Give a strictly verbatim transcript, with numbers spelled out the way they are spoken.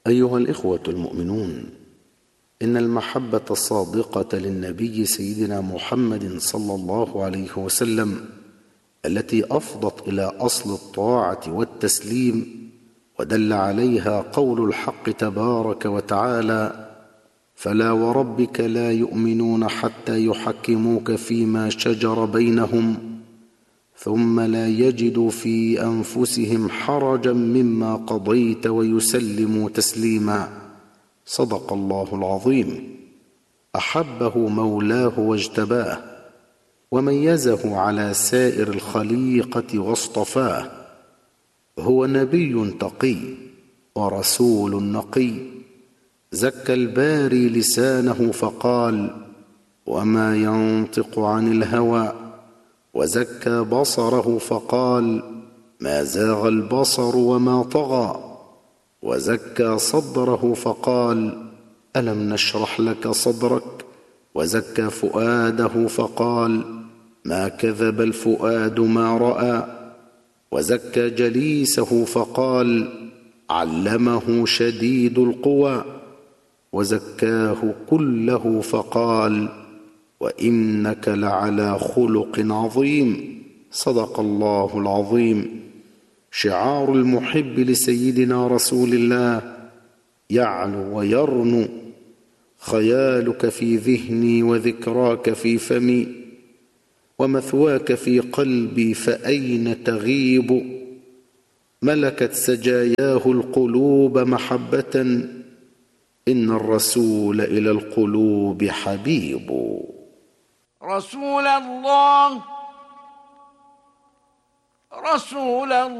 أيها الإخوة المؤمنون، إن المحبة الصادقة للنبي سيدنا محمد صلى الله عليه وسلم التي أفضت إلى أصل الطاعة والتسليم ودل عليها قول الحق تبارك وتعالى: فلا وربك لا يؤمنون حتى يحكموك فيما شجر بينهم ثم لا يجدوا في أنفسهم حرجا مما قضيت ويسلموا تسليما. صدق الله العظيم. أحبه مولاه واجتباه وميزه على سائر الخليقة واصطفاه. هو نبي تقي ورسول نقي، زكى الباري لسانه فقال: وما ينطق عن الهوى، وزكى بصره فقال: ما زاغ البصر وما طغى، وزكى صدره فقال: ألم نشرح لك صدرك، وزكى فؤاده فقال: ما كذب الفؤاد ما رأى، وزكى جليسه فقال: علمه شديد القوى، وزكاه كله فقال: وإنك لعلى خلق عظيم. صدق الله العظيم. شعار المحب لسيدنا رسول الله يعلو ويرنو: خيالك في ذهني وذكراك في فمي ومثواك في قلبي، فأين تغيب؟ ملكت سجاياه القلوب محبة، إن الرسول إلى القلوب حبيب. رسول الله رسول الله